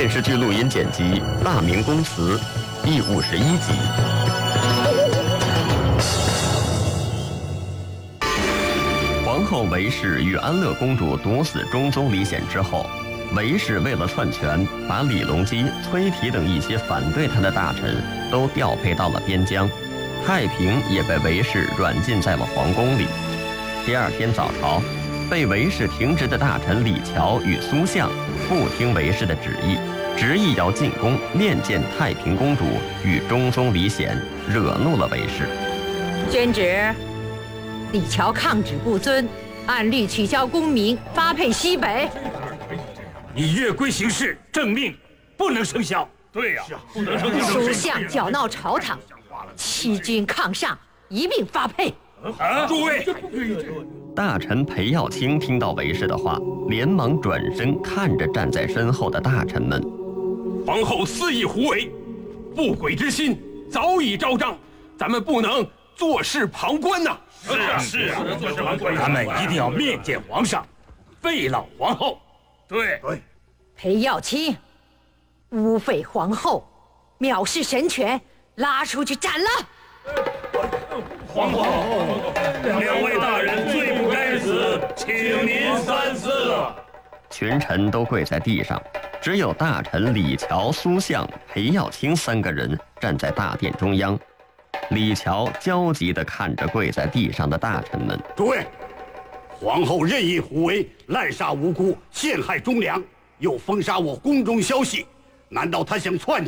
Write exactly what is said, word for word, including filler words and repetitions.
电视剧录音剪辑《大明宫词》第五十一集。皇后韦氏与安乐公主毒死中宗李显之后，韦氏为了篡权，把李隆基、崔提等一些反对他的大臣都调配到了边疆，太平也被韦氏软禁在了皇宫里。第二天早朝，被韦氏停职的大臣李峤与苏相不听韦氏的旨意，执意要进宫面见太平公主与中宗李显，惹怒了韦氏。 宣旨，李峤抗旨不遵，按律取消功名，发配西北。 你越规行事，政命不能生效。 对呀、啊，不能生效。 属相搅闹朝堂，欺君抗上，一并发配。 啊！诸位， 大臣裴耀卿听到韦氏的话，连忙转身看着站在身后的大臣们。 皇后肆意胡为，不轨之心早已昭彰，咱们不能坐视旁观呐、啊！ 是啊，是啊，坐视旁观。咱们一定要面见皇上，废老皇后。 对对， 裴耀卿，污废皇后，藐视神权，拉出去斩了！ 皇后，两位大人罪不该死，请您三思啊！ 群臣都跪在地上，只有大臣李峤、苏相、裴耀卿三个人站在大殿中央。李峤焦急地看着跪在地上的大臣们。 诸位，皇后任意胡为，滥杀无辜，陷害忠良，又封杀我宫中消息，难道她想篡